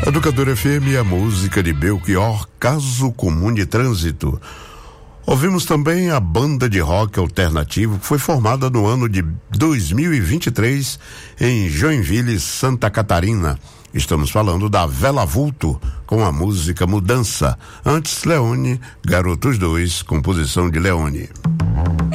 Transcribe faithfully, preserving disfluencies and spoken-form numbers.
Educador F M, a música de Belchior, Caso Comum de Trânsito. Ouvimos também a banda de rock alternativo que foi formada no ano de dois mil e vinte e três em Joinville, Santa Catarina. Estamos falando da Vela Vulto com a música Mudança. Antes, Leone, Garotos dois, composição de Leone.